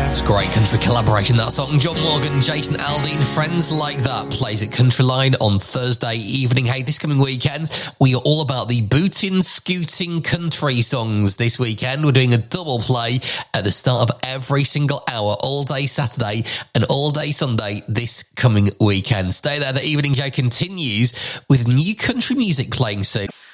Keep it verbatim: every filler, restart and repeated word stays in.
Great country collaboration, that song. John Morgan, Jason Aldean, Friends Like That plays at Country Line on Thursday evening. Hey, this coming weekend, we are all about the booting, scooting country songs this weekend. We're doing a double play at the start of every single hour, all day Saturday and all day Sunday this coming weekend. Stay there, the evening show continues with new country music playing soon.